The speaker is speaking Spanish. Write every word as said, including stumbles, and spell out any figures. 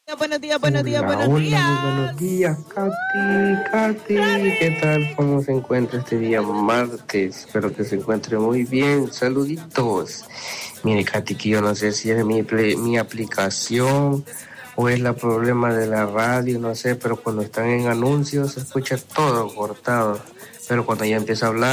Buenos días, buenos días, Hola, buenos hola, días. muy buenos días, Katy, Katy, ¿qué tal? ¿Cómo se encuentra este día martes? Espero que se encuentre muy bien, saluditos. Mire, Katy, que yo no sé si es mi, ple- mi aplicación o es la problema de la radio, no sé, pero cuando están en anuncios se escucha todo cortado, pero cuando ya empieza a hablar